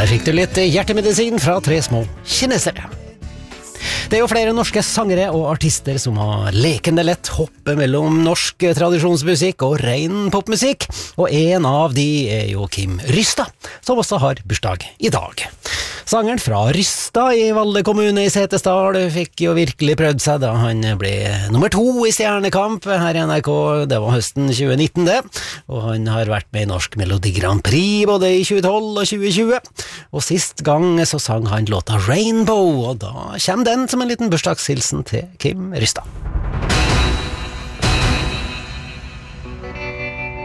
Der fikk du litt hjertemedisin fra tre små kinesere. Det er jo flere norske sangere og artister som har lekende lett hoppe mellom norsk tradisjonsmusikk og ren popmusikk, og en av de er jo Kim Rystad, som også har bursdag i dag. Sangeren fra Rystad i Valle kommune i Setesdal fikk jo virkelig prøvd seg da han ble nummer 2 i Stjernekamp her i NRK, det var høsten 2019 det, og han har vært med i Norsk Melodi Grand Prix både i 2012 og 2020, og sist gang så sang han låta Rainbow, og da kommer den som en liten bursdagshilsen til Kim Rystad.